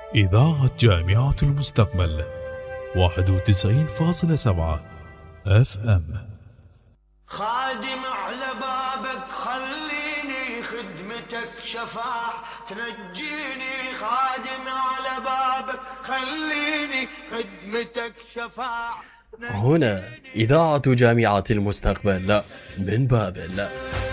إذاعة جامعة المستقبل 91.7 FM. خادم على بابك خليني، خدمتك شفاع تنجيني. خادم على بابك خليني، خدمتك شفاع هنا إذاعة جامعة المستقبل من بابل.